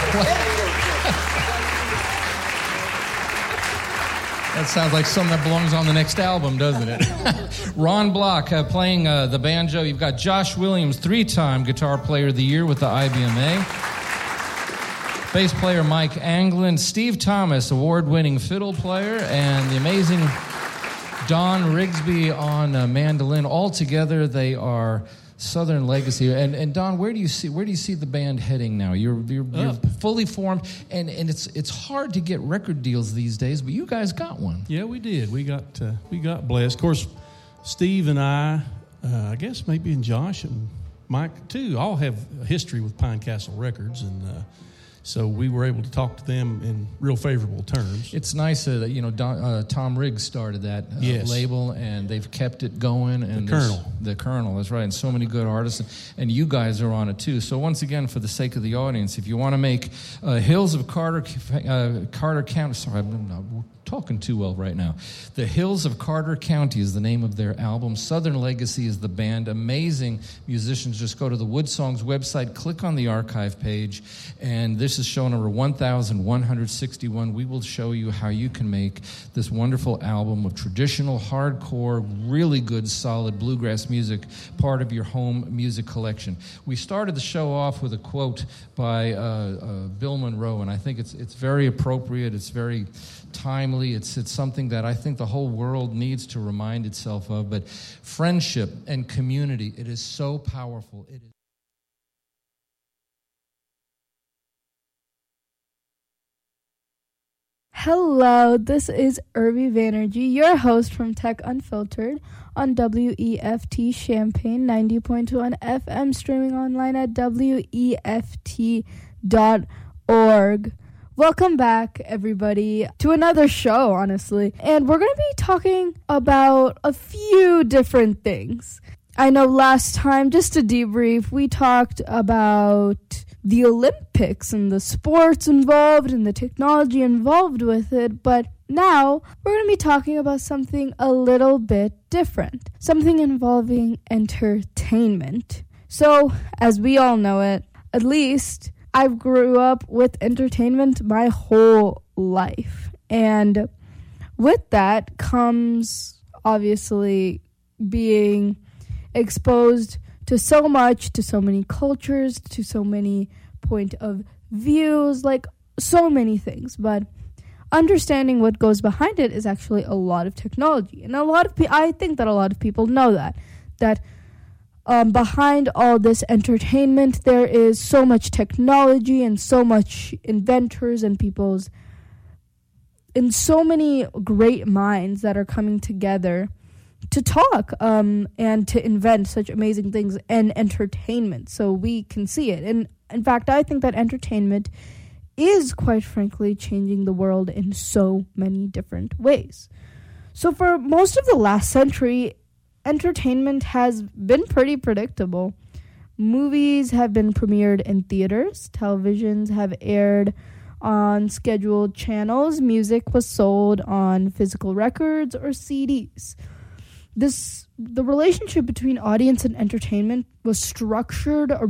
That sounds like something that belongs on the next album, doesn't it? Ron Block playing the banjo. You've got Josh Williams, 3-time Guitar Player of the Year with the IBMA. Bass player Mike Anglin. Steve Thomas, award-winning fiddle player. And the amazing Don Rigsby on mandolin. All together, they are Southern Legacy. And Don, where do you see the band heading now? You're fully formed, and it's hard to get record deals these days, but you guys got one. Yeah, we did. We got blessed. Of course, Steve and I guess maybe and Josh and Mike too, all have a history with Pine Castle Records, and so we were able to talk to them in real favorable terms. It's nice that Tom Riggs started that label, and they've kept it going. And the Colonel, that's right, and so many good artists, and you guys are on it too. So once again, for the sake of the audience, if you want to make Hills of Carter County, sorry, I'm not talking too well right now. The Hills of Carter County is the name of their album. Southern Legacy is the band. Amazing musicians. Just go to the Wood Songs website, click on the archive page, and this is show number 1161. We will show you how you can make this wonderful album of traditional, hardcore, really good, solid bluegrass music part of your home music collection. We started the show off with a quote by Bill Monroe, and I think it's very appropriate. It's very timely. It's something that I think the whole world needs to remind itself of. But friendship and community, it is so powerful. It is. Hello, this is Irby Banerjee, your host from Tech Unfiltered on WEFT Champaign 90.1 FM, streaming online at WEFT.org. Welcome back, everybody, to another show, honestly. And we're going to be talking about a few different things. I know last time, just to debrief, we talked about the Olympics and the sports involved and the technology involved with it, but now we're going to be talking about something a little bit different, something involving entertainment. So, as we all know it, at least I grew up with entertainment my whole life. And with that comes, obviously, being exposed to so much, to so many cultures, to so many point of views, like so many things. But understanding what goes behind it is actually a lot of technology. And I think that a lot of people know that behind all this entertainment, there is so much technology and so much inventors and so many great minds that are coming together to talk and to invent such amazing things in entertainment so we can see it. And in fact, I think that entertainment is, quite frankly, changing the world in so many different ways. So for most of the last century, entertainment has been pretty predictable. Movies have been premiered in theaters. Televisions have aired on scheduled channels. Music was sold on physical records or CDs. The relationship between audience and entertainment was structured